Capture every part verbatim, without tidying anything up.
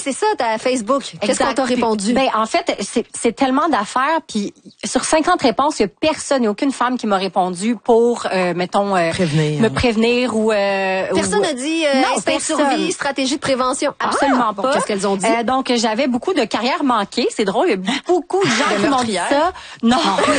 c'est ça, ta Facebook. Qu'est-ce qu'on t'a répondu? Ben, en fait, c'est, c'est tellement d'affaires, puis sur cinquante réponses, il y a personne, il n'y a aucune femme qui m'a répondu pour, euh, mettons, euh, prévenir. me prévenir ou... Euh, personne n'a dit euh, non, instinct de survie, stratégie de prévention. Absolument ah, pas. Bon, qu'est-ce qu'elles ont dit? Euh, donc, j'avais beaucoup de carrières manquées. C'est drôle, il y a beaucoup de gens qui m'ont dit ça. Non.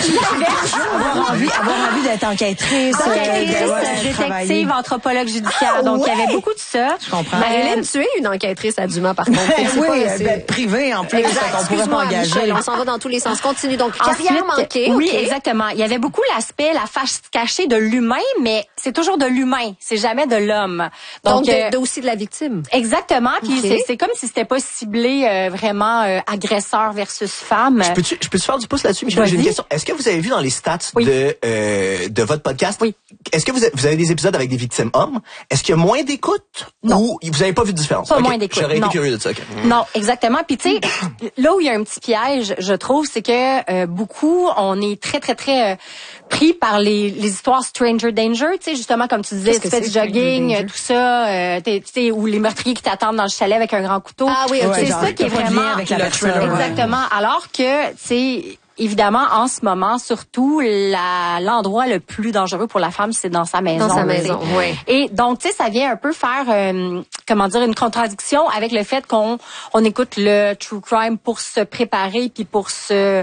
avoir envie, avoir envie d'être enquêtrice, enquêtrice, euh, ouais, détective, anthropologue judiciaire. Ah, donc, il ouais. y avait beaucoup de ça. Je comprends. Marilyn, tu es une enquêtrice à Dumas, par contre. Ben, oui, pas, ben, privée en plus, exact. on pourrait pas engager. Michel, on s'en va dans tous les sens. Continue. Donc, Ensuite, carrière manquée. Oui, okay. exactement. Il y avait beaucoup l'aspect, la face cachée de l'humain, mais c'est toujours de l'humain. C'est jamais de l'homme. Donc, Donc de, euh, de aussi de la victime. Exactement. Puis okay. c'est, c'est comme si c'était pas ciblé euh, vraiment euh, agresseur versus femme. Je peux-tu, je peux-tu faire du pouce là-dessus, Michel? Vas-y. J'ai une question. Est-ce que vous avez vu dans les stats oui. de euh, de votre podcast? Oui. Est-ce que vous avez, vous avez des épisodes avec des victimes hommes? Est-ce qu'il y a moins d'écoute? Non. Ou vous avez pas vu de différence? Pas okay. moins d'écoute. J'aurais été non. curieux de ça. Okay. Non, exactement. Puis tu sais, là où il y a un petit piège, je trouve, c'est que euh, beaucoup, on est très très très euh, pris par les, les histoires stranger danger. Tu sais, justement comme tu disais, tu fais du jogging, tout ça, euh, tu sais, ou les meurtriers qui t'attendent dans le chalet avec un grand couteau. Ah oui, ok. C'est ouais, ça qui est vraiment avec la personne. Exactement. Alors que tu sais. Évidemment, en ce moment, surtout, la, l'endroit le plus dangereux pour la femme, c'est dans sa maison. Dans sa maison, oui. Et donc, tu sais, ça vient un peu faire, euh, comment dire, une contradiction avec le fait qu'on on écoute le true crime pour se préparer puis pour se... Euh,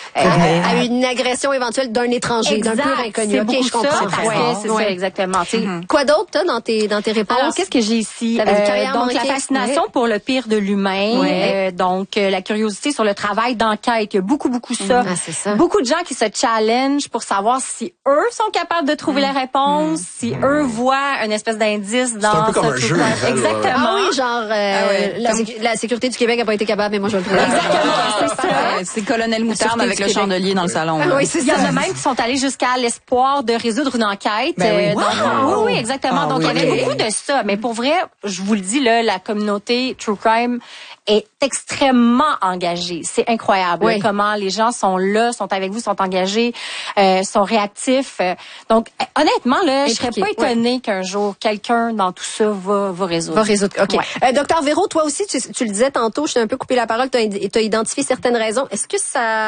à, à une agression éventuelle d'un étranger, exact, d'un pur inconnu. C'est OK, je comprends. Ça, parce ouais, que c'est ouais. ça, exactement. Mm-hmm. Quoi d'autre, toi, dans tes, dans tes réponses? Alors, qu'est-ce que j'ai ici? Euh, donc, manquée. la fascination ouais. pour le pire de l'humain. Ouais. Euh, donc, euh, la curiosité sur le travail d'enquête. Il y a beaucoup, beaucoup ça. Ah, c'est ça. Beaucoup de gens qui se challenge pour savoir si eux sont capables de trouver mmh. la réponse, mmh. si mmh. eux voient une espèce d'indice dans c'est un peu comme un jeu. Exactement. Ah oui, genre euh, ah ouais. la, sécu- la sécurité du Québec n'a pas été capable, mais moi je vais le trouver. Exactement, c'est ça. Ouais, c'est Colonel Moutarde avec le chandelier dans le salon. Ah, oui, c'est il y ça. en a même qui sont allés jusqu'à l'espoir de résoudre une enquête. Ben oui. Euh, donc, wow. oui, oui, exactement. Ah, donc oui. il y avait beaucoup de ça. Mais pour vrai, je vous le dis, là, la communauté True Crime est extrêmement engagée. C'est incroyable oui. là, comment les gens sont là, sont avec vous, sont engagés, euh, sont réactifs. Donc, honnêtement, là, je serais pas étonnée ouais. qu'un jour, quelqu'un dans tout ça va, va résoudre. Va résoudre, OK. Ouais. Euh, Docteur Véro, toi aussi, tu, tu le disais tantôt, je t'ai un peu coupé la parole, tu as identifié certaines raisons. Est-ce que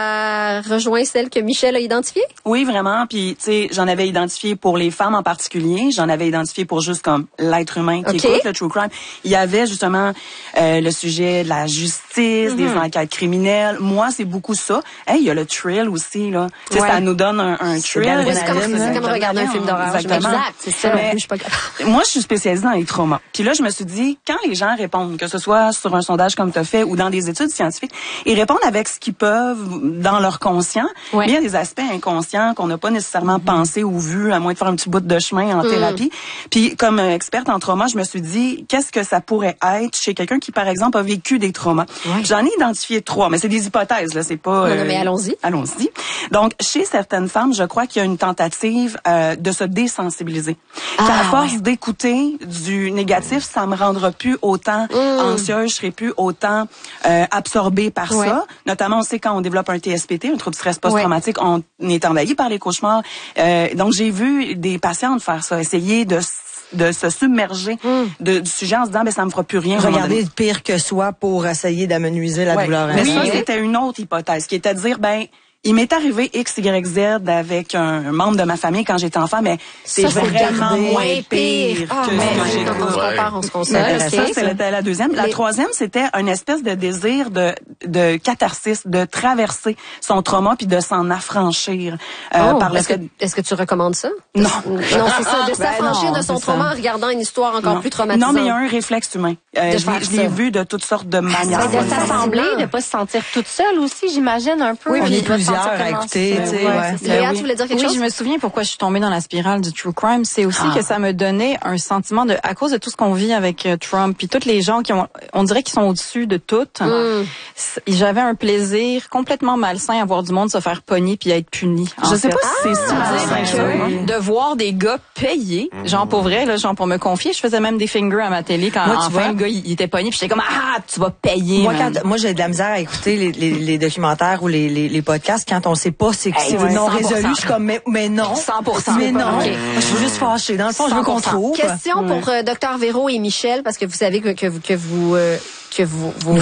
ça rejoint celles que Michel a identifiées? Oui, vraiment. Puis, tu sais, j'en avais identifié pour les femmes en particulier. J'en avais identifié pour juste comme l'être humain qui okay. écoute le true crime. Il y avait justement euh, le sujet de la justice, mm-hmm. des enquêtes criminelles. Moi, c'est beaucoup ça. Hey, il y a le thrill aussi, là. Tu sais, ouais. ça nous donne un, un thrill. C'est comme, c'est comme regarder un film d'horreur. Exactement. Exact, c'est ça. Mais, je suis pas... moi, je suis spécialisée dans les traumas. Puis là, je me suis dit, quand les gens répondent, que ce soit sur un sondage comme tu as fait ou dans des études scientifiques, ils répondent avec ce qu'ils peuvent dans leur conscient. Ouais. Mais il y a des aspects inconscients qu'on n'a pas nécessairement mm-hmm. pensé ou vu, à moins de faire un petit bout de chemin en mm. thérapie. Puis comme experte en trauma, je me suis dit, qu'est-ce que ça pourrait être chez quelqu'un qui, par exemple, a vécu des traumas? Ouais. J'en ai identifié trois, mais c'est des hypothèses, là, c'est pas... Non, non, mais allons-y. Allons-y. Donc, chez certaines femmes, je crois qu'il y a une tentative euh, de se désensibiliser. Ah, qu'à force ouais. d'écouter du négatif, ça me rendra plus autant mmh. anxieuse, je serai plus autant euh, absorbée par ouais. ça. Notamment, on sait quand on développe un T S P T, un trouble de stress post-traumatique, ouais. on est envahi par les cauchemars. Euh, donc, j'ai vu des patientes faire ça, essayer de de se submerger mm. de, du sujet en se disant ben ça me fera plus rien. Regarder pire que soi pour essayer d'amenuiser la ouais. douleur. Mais oui. ça, c'était une autre hypothèse qui était de dire ben il m'est arrivé X, Y, Z avec un membre de ma famille quand j'étais enfant, mais c'est ça, vraiment gardé. moins pire ah, que mais ce que j'ai quand on se compare, on se console. Okay. Ça, c'était la deuxième. La Les... troisième, c'était une espèce de désir de, de catharsis, de traverser son trauma puis de s'en affranchir. Euh, oh, par le est-ce, fait... que, est-ce que tu recommandes ça? Non. Non, c'est ça, de s'affranchir ben de son trauma en regardant une histoire encore non. plus traumatisante. Non, mais il y a un réflexe humain. Euh, je l'ai, je l'ai vu de toutes sortes de manières. De s'assembler, de pas se sentir toute seule aussi, j'imagine, un peu. Oui, on est plusieurs à écouter. Ouais, ouais. Léa, oui. tu voulais dire quelque oui, chose? Oui, je me souviens pourquoi je suis tombée dans la spirale du true crime. C'est aussi ah. que ça me donnait un sentiment de, à cause de tout ce qu'on vit avec euh, Trump, puis toutes les gens qui ont, on dirait qu'ils sont au-dessus de tout. Mm. J'avais un plaisir complètement malsain à voir du monde se faire pogner puis être puni. Je sais fait. pas si c'est ça. Ah, de voir des gars payés, mm. genre pour vrai, là, genre pour me confier, je faisais même des fingers à ma télé quand moi, enfin vois, le gars il, il était pogné, puis j'étais comme ah tu vas payer. Moi, quand, moi j'ai de la misère à écouter les, les, les documentaires ou les, les, les podcasts quand on sait pas c'est que hey, c'est ouais, non résolu. Je suis comme mais, mais non. cent pour cent. Mais non. Okay. Moi, je suis juste fâchée. Dans le fond, je veux qu'on trouve. Question pour euh, Docteur Véro et Michel parce que vous savez que que, que vous euh, que vous, vous